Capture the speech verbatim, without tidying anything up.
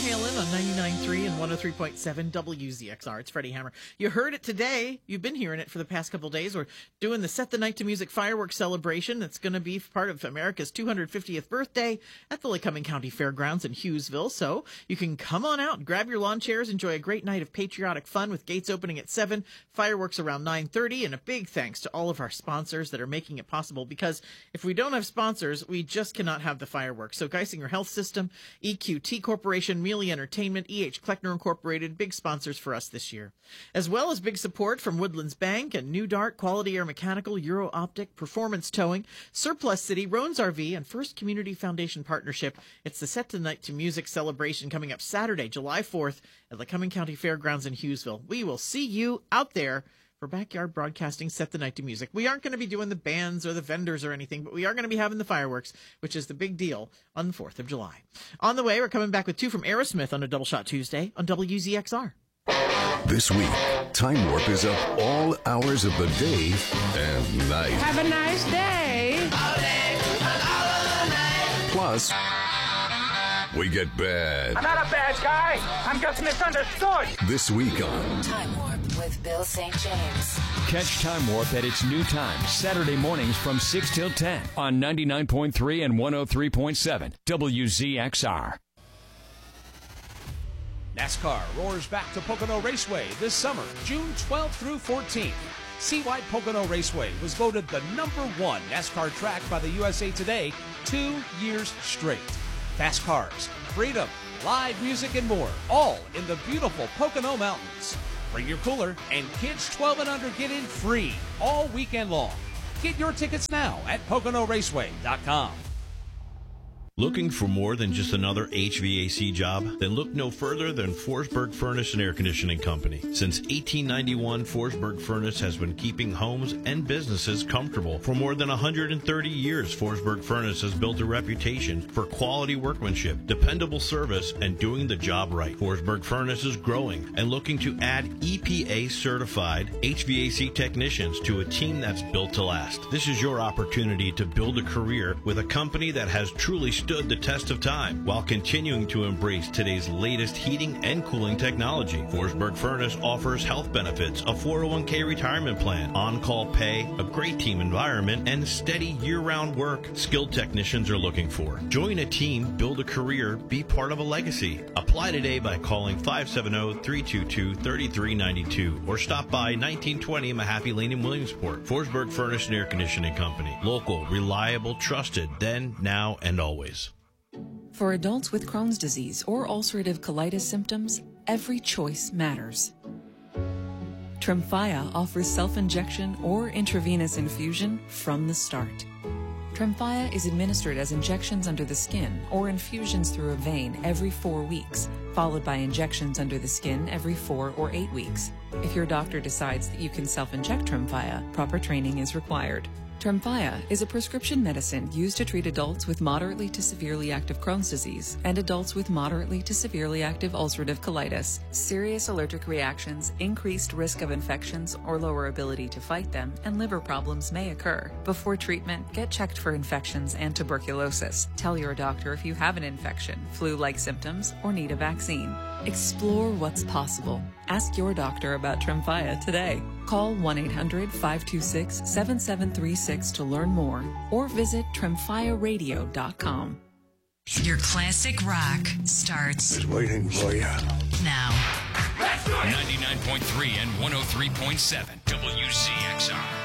Halen on ninety-nine point three and one oh three point seven W Z X R. It's Freddie Hammer. You heard it today. You've been hearing it for the past couple of days. We're doing the Set the Night to Music fireworks celebration. That's going to be part of America's two hundred fiftieth birthday at the Lycoming County Fairgrounds in Hughesville. So you can come on out, grab your lawn chairs, enjoy a great night of patriotic fun with gates opening at seven, fireworks around nine thirty, and a big thanks to all of our sponsors that are making it possible, because if we don't have sponsors, we just cannot have the fireworks. So Geisinger Health System, E Q T Corporation, Mealy Entertainment, E H Kleckner Incorporated, big sponsors for us this year. As well as big support from Woodlands Bank and New Dart, Quality Air Mechanical, Euro Optic, Performance Towing, Surplus City, Roans R V, and First Community Foundation Partnership. It's the Set the Night to Music celebration coming up Saturday, July fourth at Lycoming County Fairgrounds in Hughesville. We will see you out there for Backyard Broadcasting Set the Night to Music. We aren't going to be doing the bands or the vendors or anything, but we are going to be having the fireworks, which is the big deal on the fourth of July. On the way, we're coming back with two from Aerosmith on a Double Shot Tuesday on W Z X R. This week, Time Warp is up all hours of the day and night. Have a nice day. All day and all of the night. Plus, we get bad. I'm not a bad guy. I'm just misunderstood. This week on Time Warp with Bill Saint James. Catch Time Warp at its new time, Saturday mornings from six till ten on ninety-nine point three and one oh three point seven W Z X R. NASCAR roars back to Pocono Raceway this summer, June twelfth through fourteenth. Seawide Pocono Raceway was voted the number one NASCAR track by the U S A Today two years straight. Fast cars, freedom, live music, and more, all in the beautiful Pocono Mountains. Bring your cooler, and kids twelve and under get in free all weekend long. Get your tickets now at Pocono Raceway dot com. Looking for more than just another H V A C job? Then look no further than Forsberg Furnace and Air Conditioning Company. Since eighteen ninety-one, Forsberg Furnace has been keeping homes and businesses comfortable. For more than one hundred thirty years, Forsberg Furnace has built a reputation for quality workmanship, dependable service, and doing the job right. Forsberg Furnace is growing and looking to add E P A-certified H V A C technicians to a team that's built to last. This is your opportunity to build a career with a company that has truly stood the test of time while continuing to embrace today's latest heating and cooling technology. Forsberg Furnace offers health benefits, a four oh one k retirement plan, on-call pay, a great team environment, and steady year-round work skilled technicians are looking for. Join a team, build a career, be part of a legacy. Apply today by calling five seven zero, three two two, three three nine two or stop by nineteen twenty Mahaffey Lane in Williamsport. Forsberg Furnace and Air Conditioning Company. Local, reliable, trusted, then, now, and always. For adults with Crohn's disease or ulcerative colitis symptoms, every choice matters. Tremfya offers self-injection or intravenous infusion from the start. Tremfya is administered as injections under the skin or infusions through a vein every four weeks, followed by injections under the skin every four or eight weeks. If your doctor decides that you can self-inject Tremfya, proper training is required. Tremfya is a prescription medicine used to treat adults with moderately to severely active Crohn's disease and adults with moderately to severely active ulcerative colitis. Serious allergic reactions, increased risk of infections or lower ability to fight them, and liver problems may occur. Before treatment, get checked for infections and tuberculosis. Tell your doctor if you have an infection, flu-like symptoms, or need a vaccine. Explore what's possible. Ask your doctor about Tremfya today. Call one eight hundred, five two six, seven seven three six to learn more or visit tremfya radio dot com. Your classic rock starts is waiting for you now. ninety-nine point three and one oh three point seven W Z X R.